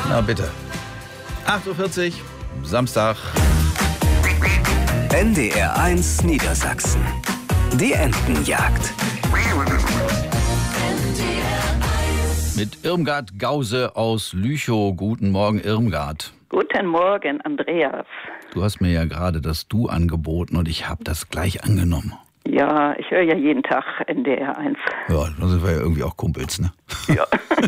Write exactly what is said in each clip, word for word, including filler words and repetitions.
Na bitte. acht Uhr vierzig, Samstag. N D R eins Niedersachsen. Die Entenjagd. Mit Irmgard Gause aus Lüchow. Guten Morgen, Irmgard. Guten Morgen, Andreas. Du hast mir ja gerade das Du angeboten und ich habe das gleich angenommen. Ja, ich höre ja jeden Tag N D R eins. Ja, dann sind wir ja irgendwie auch Kumpels, ne? Ja.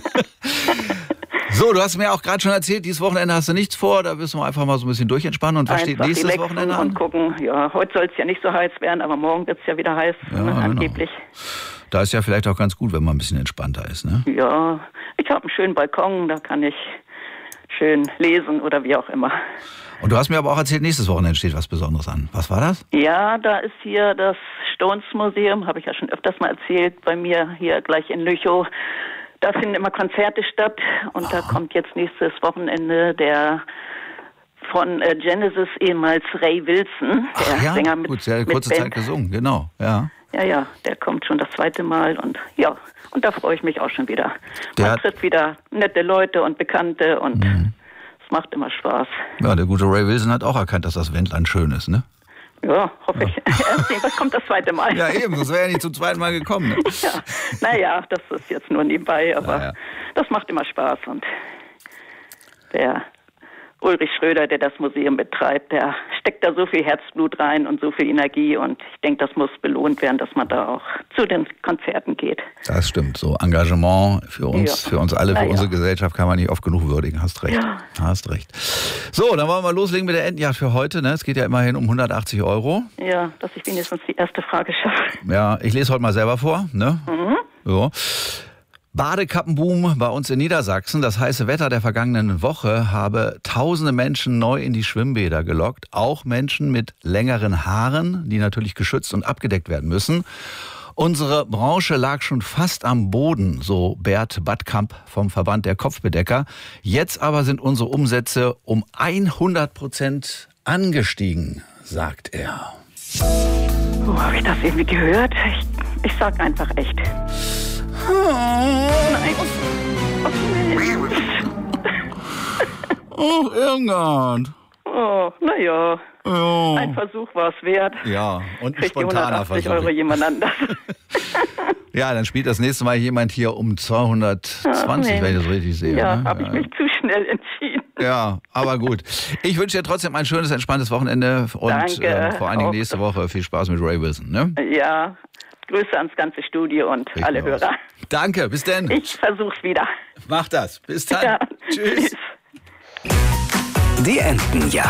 So, du hast mir auch gerade schon erzählt, dieses Wochenende hast du nichts vor, da müssen wir einfach mal so ein bisschen durchentspannen. Und was steht Einfach nächstes relaxen Wochenende an? Und gucken, ja, heute soll es ja nicht so heiß werden, aber morgen wird es ja wieder heiß, Ja, ne, genau. angeblich. Da ist ja vielleicht auch ganz gut, wenn man ein bisschen entspannter ist, ne? Ja, ich habe einen schönen Balkon, da kann ich schön lesen oder wie auch immer. Und du hast mir aber auch erzählt, nächstes Wochenende steht was Besonderes an. Was war das? Ja, da ist hier das Stones Museum, habe ich ja schon öfters mal erzählt, bei mir hier gleich in Lüchow. Da finden immer Konzerte statt und da kommt jetzt nächstes Wochenende der von äh, Genesis, ehemals Ray Wilson, der Ach ja, Sänger mit, gut, sehr mit kurze Band. Zeit gesungen, genau, ja. Ja, ja, der kommt schon das zweite Mal und ja, und da freue ich mich auch schon wieder. Der Man hat- trifft wieder nette Leute und Bekannte und es macht immer Spaß. Ja, der gute Ray Wilson hat auch erkannt, dass das Wendland schön ist, ne? Ja, hoffe ich. Erst sehen, was kommt das zweite Mal? Ja, eben, sonst wäre ja nicht zum zweiten Mal gekommen. Ne? Ja, naja, das ist jetzt nur nebenbei, aber Ja, ja. das macht immer Spaß. Und der Ulrich Schröder, der das Museum betreibt, der steckt da so viel Herzblut rein und so viel Energie. Und ich denke, das muss belohnt werden, dass man da auch zu den Konzerten geht. Das stimmt, so Engagement für uns, Ja. für uns alle, für Na ja. unsere Gesellschaft kann man nicht oft genug würdigen, hast recht. Ja. Hast recht. So, dann wollen wir loslegen mit der Entenjagd für heute, ne? Es geht ja immerhin um hundertachtzig Euro. Ja, dass ich wenigstens die erste Frage schaffe. Ja, ich lese heute mal selber vor, ne? Mhm. So. Badekappenboom bei uns in Niedersachsen. Das heiße Wetter der vergangenen Woche habe tausende Menschen neu in die Schwimmbäder gelockt. Auch Menschen mit längeren Haaren, die natürlich geschützt und abgedeckt werden müssen. Unsere Branche lag schon fast am Boden, so Bert Badkamp vom Verband der Kopfbedecker. Jetzt aber sind unsere Umsätze um hundert Prozent angestiegen, sagt er. Wo habe ich das irgendwie gehört? Ich, ich sag einfach echt. Nein. Oh, Oh, Irmgard. oh naja. Ja. Ein Versuch war es wert. Ja, und ein Kriegt die spontaner hundertachtzig Versuch. Euro jemand anders. Ja, dann spielt das nächste Mal jemand hier um zweihundertzwanzig, Ach, nee. wenn ich das richtig sehe. Ja, ne? habe ich mich zu schnell entschieden. Ja, aber gut. Ich wünsche dir trotzdem ein schönes, entspanntes Wochenende und Danke, äh, vor allen Dingen auch. nächste Woche viel Spaß mit Ray Wilson. Ne? Ja, Grüße ans ganze Studio und Richtig alle aus. Hörer. Danke, bis denn. Ich versuch's wieder. Mach das. Bis dann. Ja, Tschüss. tschüss. Die Entenjagd.